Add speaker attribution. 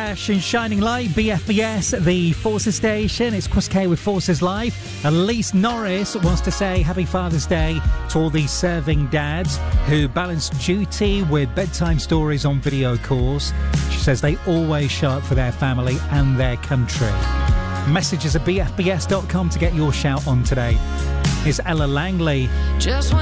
Speaker 1: Ash and Shining Light, BFBS, the Forces station. It's Chris K with Forces Live. Elise Norris wants to say Happy Father's Day to all these serving dads who balance duty with bedtime stories on video calls. She says they always show up for their family and their country. Messages at bfbs.com to get your shout on today. It's Ella Langley.
Speaker 2: Just